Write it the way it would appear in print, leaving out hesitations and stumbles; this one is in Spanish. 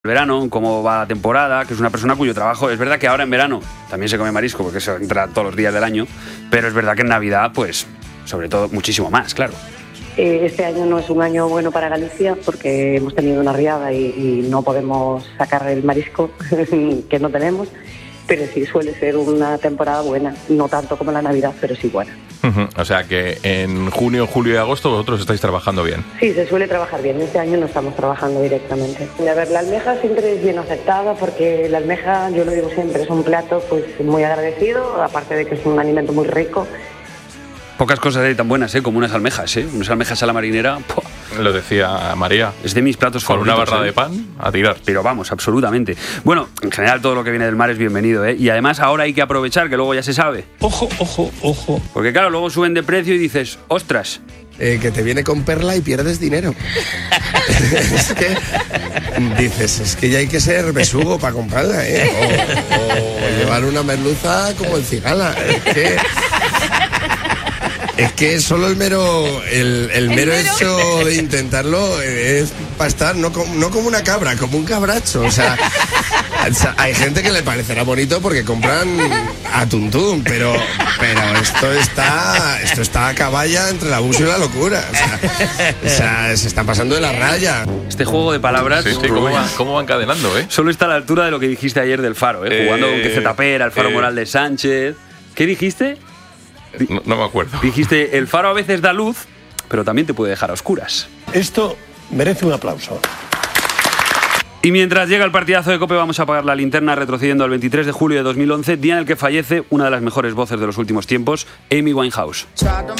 verano, cómo va la temporada, que es una persona cuyo trabajo, es verdad que ahora en verano también se come marisco porque se entra todos los días del año, pero es verdad que en Navidad, pues, sobre todo, muchísimo más, claro. Este año no es un año bueno para Galicia porque hemos tenido una riada y no podemos sacar el marisco que no tenemos, pero sí suele ser una temporada buena, no tanto como la Navidad, pero sí buena. O sea que en junio, julio y agosto vosotros estáis trabajando bien. Sí, se suele trabajar bien. Este año no estamos trabajando directamente. A ver, la almeja siempre es bien aceptada porque la almeja, yo lo digo siempre, es un plato pues muy agradecido, aparte de que es un alimento muy rico. Pocas cosas hay tan buenas, como unas almejas, Unas almejas a la marinera. ¡Puah! Lo decía María. Es de mis platos con favoritos. Con una barra de pan, a tirar. Pero vamos, absolutamente. Bueno, en general todo lo que viene del mar es bienvenido, Y además ahora hay que aprovechar, que luego ya se sabe. Ojo, ojo, ojo. Porque claro, luego suben de precio y dices, ¡ostras! Que te viene con perla y pierdes dinero. Es que dices, es que ya hay que ser besugo para comprarla, O llevar una merluza como el cigala. Es que solo el mero hecho de intentarlo es para estar, no como una cabra, como un cabracho. O sea, hay gente que le parecerá bonito porque compran a tuntún, pero esto está a caballa entre el abuso y la locura. O sea, se están pasando de la raya. Este juego de palabras... Sí, ¿cómo va encadenando, Solo está a la altura de lo que dijiste ayer del Faro, jugando con que Zetapera, el Faro Moral de Sánchez... ¿Qué dijiste? No me acuerdo. Dijiste, el faro a veces da luz, pero también te puede dejar a oscuras. Esto merece un aplauso. Y mientras llega el partidazo de COPE, vamos a apagar la linterna retrocediendo al 23 de julio de 2011, día en el que fallece una de las mejores voces de los últimos tiempos, Amy Winehouse.